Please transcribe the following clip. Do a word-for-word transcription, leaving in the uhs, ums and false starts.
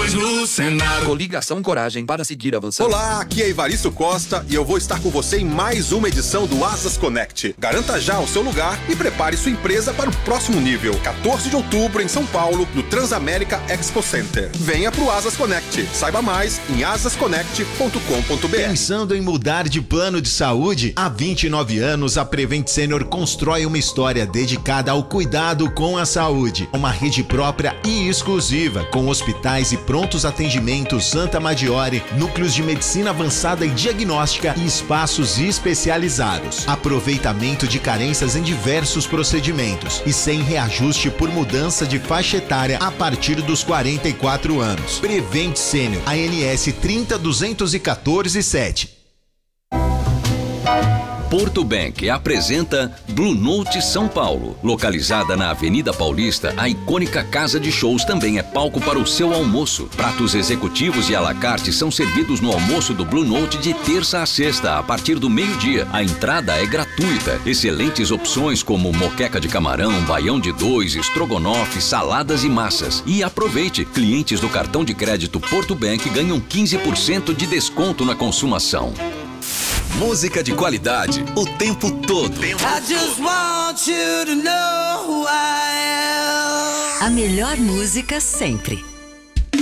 dois no Senado. Coligação Coragem para seguir avançando. Olá, aqui é Evaristo Costa e eu vou estar com você em mais uma edição do Asas Connect. Garanta já o seu lugar e prepare sua empresa para o próximo nível. quatorze de outubro em São Paulo, no Transamérica Expo Center. Venha pro Asas Connect. Saiba mais em asas connect ponto com ponto b r. Pensando em mudar de plano de saúde? Há vinte e nove anos, a Prevent Senior constrói uma história dedicada ao cuidado com a saúde. Uma rede própria e exclusiva, com hospitais e prontos atendimentos Santa Maggiore, núcleos de medicina avançada e diagnóstica e espaços especializados. Aproveitamento de carências em diversos procedimentos e sem reajuste por mudança de faixa etária a partir dos quarenta e quatro anos. Prevent Senior, A N S trinta duzentos e quatorze sete. Porto Bank apresenta Blue Note São Paulo. Localizada na Avenida Paulista, a icônica casa de shows também é palco para o seu almoço. Pratos executivos e à la carte são servidos no almoço do Blue Note de terça a sexta, a partir do meio-dia. A entrada é gratuita. Excelentes opções como moqueca de camarão, baião de dois, estrogonofe, saladas e massas. E aproveite, clientes do cartão de crédito Porto Bank ganham quinze por cento de desconto na consumação. Música de qualidade o tempo todo. I just want you to know who I am. A melhor música sempre.